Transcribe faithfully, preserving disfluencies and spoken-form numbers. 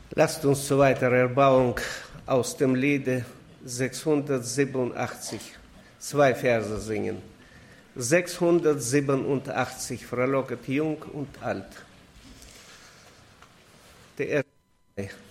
Lasst uns zur weiteren Erbauung aus dem Liede sechshundertsiebenundachtzig zwei Verse singen. sechshundertsiebenundachtzig, frohlocket jung und alt. Der erste.